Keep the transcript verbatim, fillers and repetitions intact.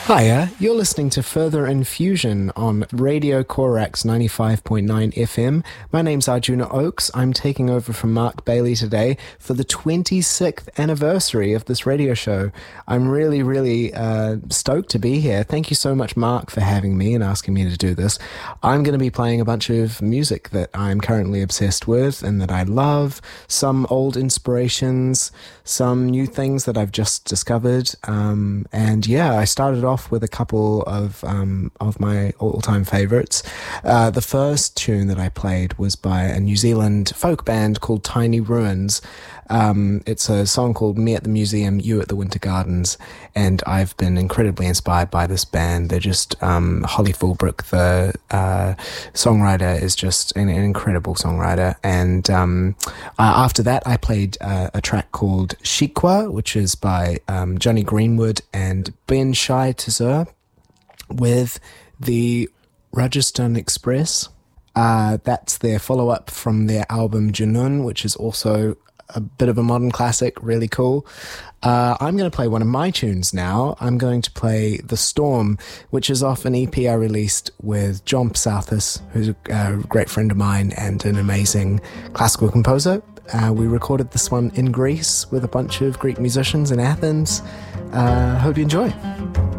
Hiya, you're listening to Further Infusion on Radio Corax ninety-five point nine F M. My name's Arjuna Oakes. I'm taking over from Mark Bailey today for the twenty-sixth anniversary of this radio show. I'm really, really uh, stoked to be here. Thank you so much, Mark, for having me and asking me to do this. I'm going to be playing a bunch of music that I'm currently obsessed with and that I love, some old inspirations, some new things that I've just discovered, um, and yeah, I started off with a couple of um, of my all-time favorites. Uh, the first tune that I played was by a New Zealand folk band called Tiny Ruins. Um, it's a song called Me at the Museum, You at the Winter Gardens, and I've been incredibly inspired by this band. They're just, um, Holly Fulbrook, the uh, songwriter, is just an, an incredible songwriter. And um, uh, after that, I played uh, a track called Shikwa, which is by um, Johnny Greenwood and Ben Shai Tazur, with the Rajasthan Express. Uh, that's their follow-up from their album Junoon, which is also a bit of a modern classic, really cool. Uh, I'm going to play one of my tunes now. I'm going to play The Storm, which is off an E P I released with John Psathis, who's a, a great friend of mine and an amazing classical composer. Uh, we recorded this one in Greece with a bunch of Greek musicians in Athens. Uh, hope you enjoy.